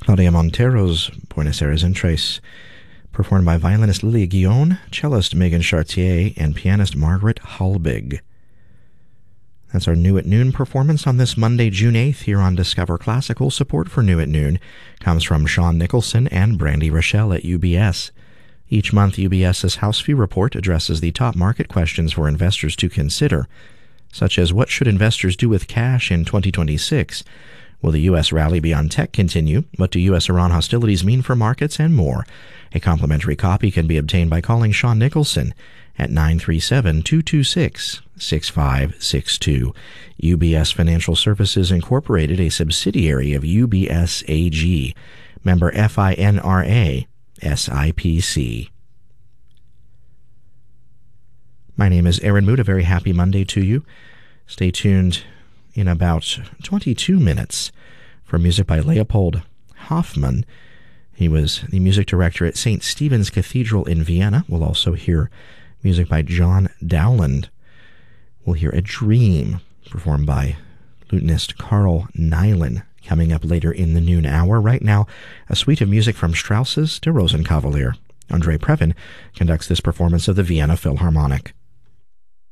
Claudia Montero's Buenos Aires en Tres, performed by violinist Lilia Guillon, cellist Megan Chartier, and pianist Margaret Halbig. That's our New at Noon performance on this Monday, June 8th, here on Discover Classical. Support for New at Noon comes from Sean Nicholson and Brandy Rochelle at UBS. Each month, UBS's House View Report addresses the top market questions for investors to consider, such as what should investors do with cash in 2026? Will the U.S. rally beyond tech continue? What do U.S.-Iran hostilities mean for markets? And more. A complimentary copy can be obtained by calling Sean Nicholson at 937-226-6562. UBS Financial Services Incorporated, a subsidiary of UBS AG. Member FINRA, SIPC. My name is Aaron Mood. A very happy Monday to you. Stay tuned in about 22 minutes for music by Leopold Hoffmann. He was the music director at St. Stephen's Cathedral in Vienna. We'll also hear music by John Dowland. We'll hear A Dream, performed by lutenist Carl Nilen, coming up later in the noon hour. Right now, a suite of music from Strauss's Der Rosenkavalier. André Previn conducts this performance of the Vienna Philharmonic.